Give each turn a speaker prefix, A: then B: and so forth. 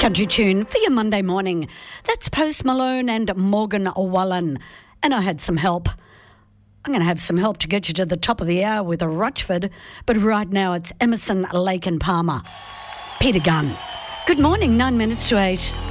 A: country tune for your Monday morning. That's Post Malone and Morgan Wallen. And I had some help. I'm going to have some help to get you to the top of the hour with a Rochford, but right now it's Emerson, Lake and Palmer. Peter Gunn. Good morning, 9 minutes to 8.